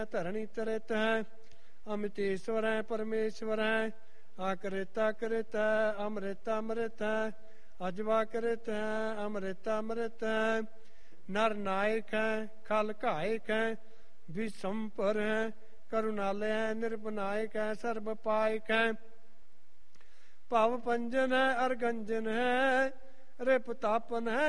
ਧਰਣੀ ਤਰਿਤ ਹੈ। ਅਮਿਤੇਸ਼ਵਰ ਹੈ ਪਰਮੇਸ਼ਵਰ ਹੈ। ਆਕਰੇਤਾ ਕਰਿਤਾ ਅੰਮ੍ਰਿਤ ਅੰਮ੍ਰਿਤ ਹੈ। ਅਜਵਾ ਕਰਿਤ ਹੈ ਅੰਮ੍ਰਿਤ ਅੰਮ੍ਰਿਤ ਹੈ। ਨਰ ਨਾਇਕ ਹੈ ਖਲ ਘਾਇਕ ਹੈ। ਵਿਸ਼ੰਪਰ ਹੈ ਕਰੁਣਾਲय ਹੈ। ਨਿਰਭਨਾਇਕ ਹੈ ਸਰਬ ਪਾਇਕ ਹੈ। ਭਵ ਪੰਜਨ ਹੈ ਅਰਗੰਜਨ ਹੈ। ਰਿਪ ਤਾਪਨ ਹੈ